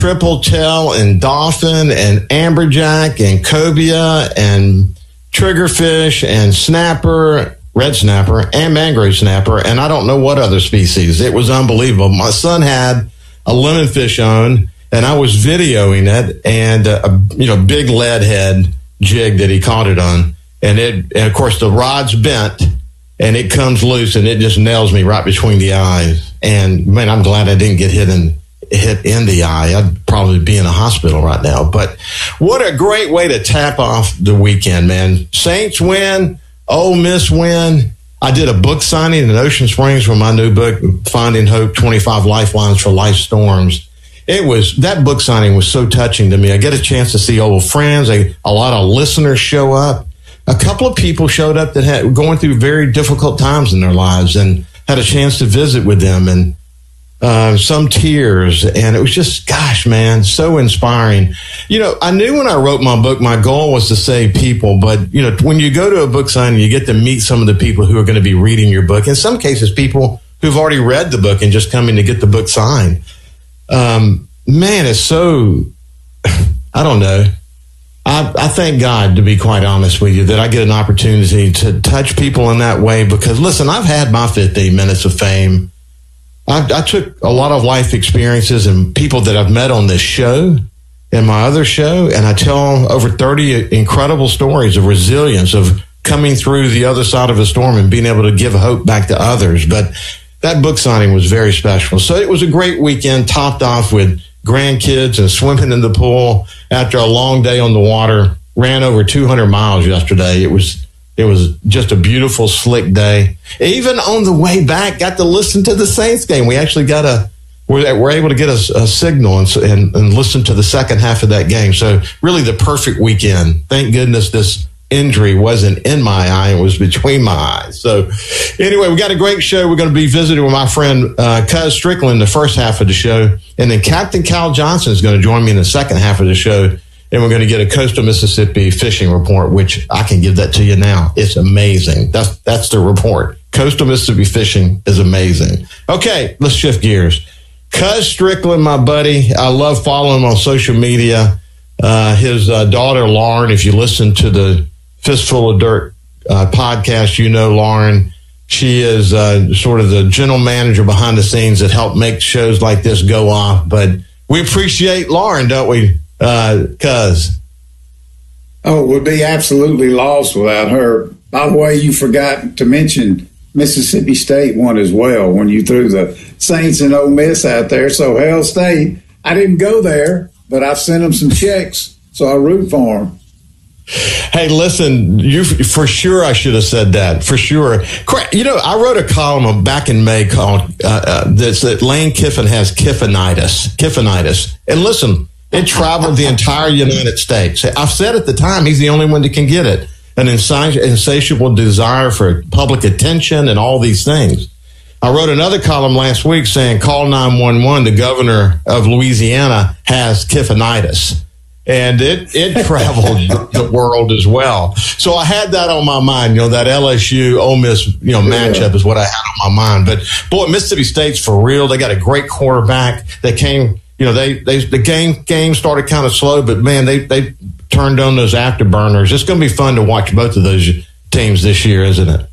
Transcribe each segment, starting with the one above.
triple tail and dolphin and amberjack and cobia and triggerfish and snapper, red snapper and mangrove snapper. And I don't know what other species. It was unbelievable. My son had a lemonfish on and I was videoing it and a big lead head jig that he caught it on. And of course the rod's bent and it comes loose and it just nails me right between the eyes. And man, I'm glad I didn't get hit in the eye. I'd probably be in a hospital right now. But what a great way to tap off the weekend, man. Saints win, Ole Miss win. I did a book signing in Ocean Springs for my new book, Finding Hope, 25 Lifelines for Life Storms. That book signing was so touching to me. I get a chance to see old friends. A lot of listeners show up. A couple of people showed up that had going through very difficult times in their lives and had a chance to visit with them and some tears. And it was just, gosh, man, so inspiring. I knew when I wrote my book, my goal was to save people. But, when you go to a book signing, you get to meet some of the people who are going to be reading your book. In some cases, people who've already read the book and just coming to get the book signed. Man, it's so, I don't know. I thank God, to be quite honest with you, that I get an opportunity to touch people in that way because, listen, I've had my 15 minutes of fame. I took a lot of life experiences and people that I've met on this show and my other show, and I tell over 30 incredible stories of resilience, of coming through the other side of a storm and being able to give hope back to others. But that book signing was very special. So it was a great weekend, topped off with grandkids and swimming in the pool after a long day on the water. Ran over 200 miles yesterday. It was just a beautiful, slick day. Even on the way back, got to listen to the Saints game. We actually we're able to get a signal and listen to the second half of that game. So really the perfect weekend. Thank goodness this injury wasn't in my eye. It was between my eyes. So anyway, we got a great show. We're going to be visiting with my friend Cuz Strickland the first half of the show. And then Captain Cal Johnson is going to join me in the second half of the show. And we're going to get a coastal Mississippi fishing report, which I can give that to you now. It's amazing. That's the report. Coastal Mississippi fishing is amazing. Okay, let's shift gears. Cuz Strickland, my buddy, I love following him on social media. His daughter, Lauren, if you listen to the Fistful of Dirt podcast, Lauren. She is sort of the general manager behind the scenes that help make shows like this go off. But we appreciate Lauren, don't we, Cuz? Oh, we'd be absolutely lost without her. By the way, you forgot to mention Mississippi State won as well when you threw the Saints and Ole Miss out there. So Hail State, I didn't go there, but I've sent them some checks, so I root for them. Hey, listen, for sure I should have said that, for sure. I wrote a column back in May called that Lane Kiffin has Kiffinitis. And listen, it traveled the entire United States. I've said at the time he's the only one that can get it. An insatiable desire for public attention and all these things. I wrote another column last week saying, call 911, the governor of Louisiana has Kiffinitis. And it traveled the world as well. So I had that on my mind, that LSU Ole Miss, matchup is what I had on my mind. But boy, Mississippi State's for real. They got a great quarterback. They came, the game started kind of slow, but man, they turned on those afterburners. It's going to be fun to watch both of those teams this year, isn't it?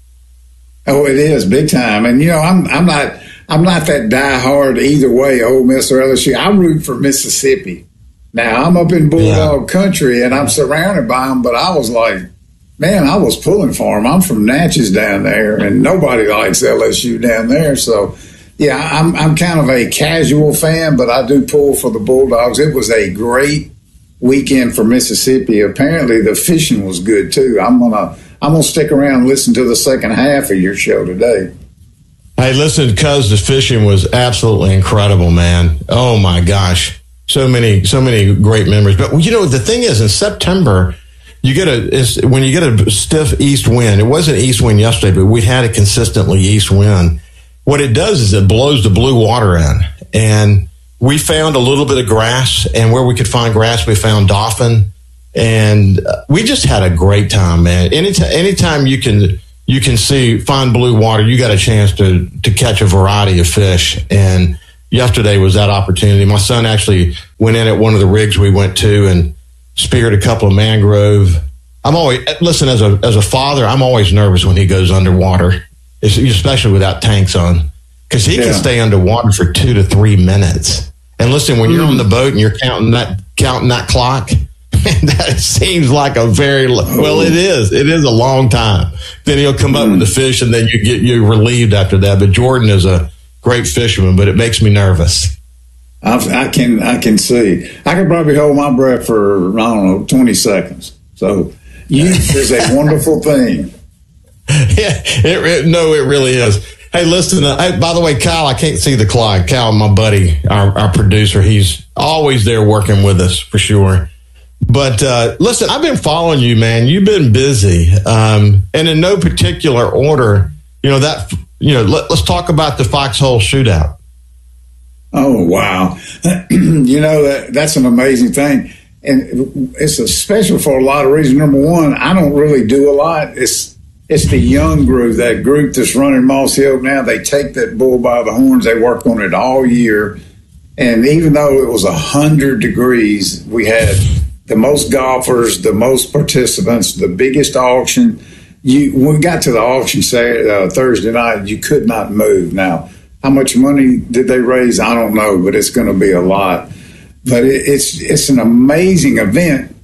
Oh, it is big time. And I'm not that diehard either way, Ole Miss or LSU. I root for Mississippi. Now, I'm up in Bulldog country, and I'm surrounded by them, but I was like, man, I was pulling for them. I'm from Natchez down there, and nobody likes LSU down there. So, yeah, I'm kind of a casual fan, but I do pull for the Bulldogs. It was a great weekend for Mississippi. Apparently, the fishing was good, too. I'm gonna stick around and listen to the second half of your show today. Hey, listen, Cuz, the fishing was absolutely incredible, man. Oh, my gosh. So many great memories. But, the thing is, in September, when you get a stiff east wind, it wasn't east wind yesterday, but we had a consistently east wind. What it does is it blows the blue water in. And we found a little bit of grass, and where we could find grass, we found dolphin. And we just had a great time, man. Anytime you can find blue water, you got a chance to catch a variety of fish. And yesterday was that opportunity. My son actually went in at one of the rigs we went to and speared a couple of mangrove. I'm always, listen, as a father, I'm always nervous when he goes underwater, especially without tanks on, because he can stay underwater for 2 to 3 minutes. And listen, when you're on the boat and you're counting that clock, that seems like a very well. It is a long time. Then he'll come up with the fish, and then you're relieved after that. But Jordan is a great fisherman, but it makes me nervous. I can see. I could probably hold my breath for 20 seconds. So youth is a wonderful thing. Yeah, it really is. Hey, listen, by the way, Kyle, I can't see the clock. Kyle, my buddy, our producer, he's always there working with us for sure. But listen, I've been following you, man. You've been busy. And in no particular order, let's talk about the Foxhole Shootout. Oh, wow. That's an amazing thing. And it's a special for a lot of reasons. Number one, I don't really do a lot. It's the young group, that group that's running Mossy Oak now. They take that bull by the horns. They work on it all year. And even though it was 100 degrees, we had the most golfers, the most participants, the biggest auction. When we got to the auction Thursday night, you could not move. Now, how much money did they raise? I don't know, but it's going to be a lot. But it's an amazing event.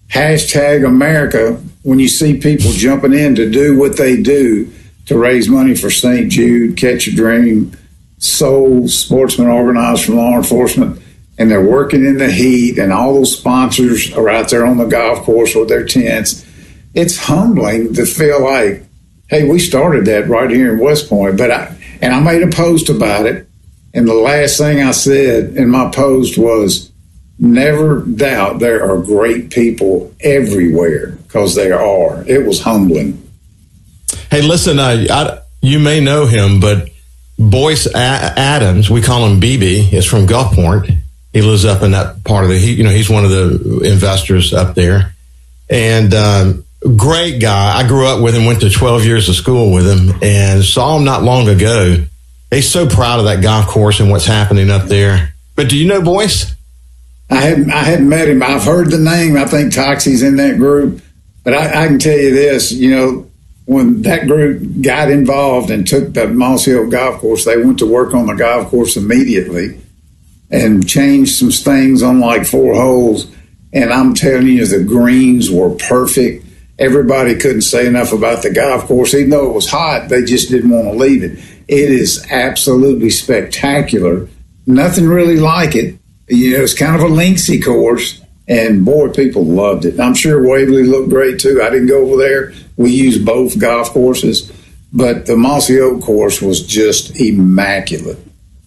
#America. When you see people jumping in to do what they do to raise money for St. Jude, Catch a Dream, Soul, Sportsmen Organized for Law Enforcement, and they're working in the heat, and all those sponsors are out there on the golf course with their tents. It's humbling to feel like, hey, we started that right here in West Point. And I made a post about it, and the last thing I said in my post was, never doubt there are great people everywhere, because there are. It was humbling. Hey, listen, you may know him, but Boyce Adams, we call him BB, is from Gulfport. He lives up in that part of he's one of the investors up there. And great guy. I grew up with him, went to 12 years of school with him, and saw him not long ago. He's so proud of that golf course and what's happening up there. But do you know Boyce? I hadn't met him. I've heard the name. I think Toxie's in that group. But I can tell you this, when that group got involved and took the Mossy Oak golf course, they went to work on the golf course immediately and changed some things on like 4 holes. And I'm telling you, the greens were perfect. Everybody couldn't say enough about the golf course. Even though it was hot, they just didn't want to leave it. It is absolutely spectacular. Nothing really like it. It's kind of a lengthy course, and boy, people loved it. I'm sure Waverly looked great too. I didn't go over there. We used both golf courses, but the Mossy Oak course was just immaculate.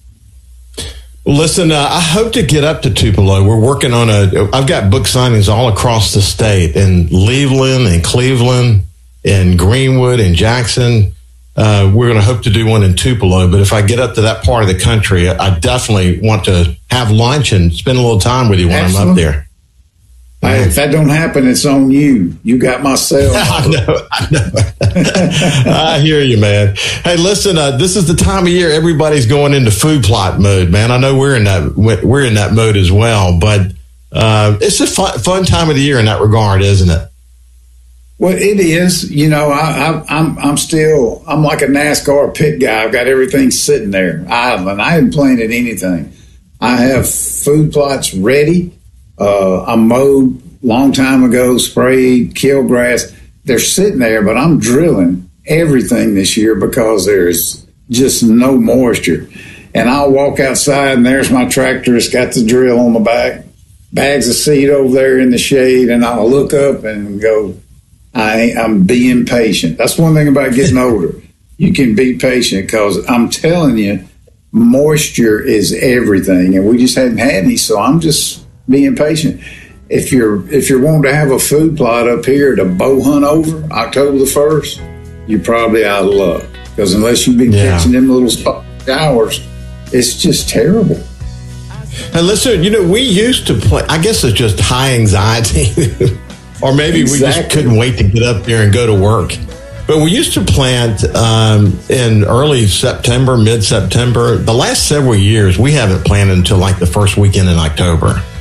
Listen, I hope to get up to Tupelo. We're working on I've got book signings all across the state, in Leveland and Cleveland and Greenwood and Jackson. We're going to hope to do one in Tupelo, but if I get up to that part of the country, I definitely want to have lunch and spend a little time with you when I'm up there. Hey, if that don't happen, it's on you. You got my cell. I know. I hear you, man. Hey, listen, this is the time of year everybody's going into food plot mode, man. I know we're in that mode as well, but it's a fun time of the year in that regard, isn't it? Well, it is. I'm like a NASCAR pit guy. I've got everything sitting there idling. I haven't planted anything. I have food plots ready. I mowed long time ago, sprayed, killed grass. They're sitting there, but I'm drilling everything this year because there's just no moisture. And I'll walk outside, and there's my tractor. It's got the drill on the back, bags of seed over there in the shade, and I'll look up and go, I'm being patient. That's one thing about getting older. You can be patient, because I'm telling you, moisture is everything, and we just hadn't had any, so I'm just being patient. If you're wanting to have a food plot up here to bow hunt over October the 1st, you're probably out of luck, because unless you've been catching them little hours, it's just terrible. And listen, we used to play, I guess it's just high anxiety, or maybe we just couldn't wait to get up there and go to work. But we used to plant in early September, mid-September. The last several years, we haven't planted until like the first weekend in October.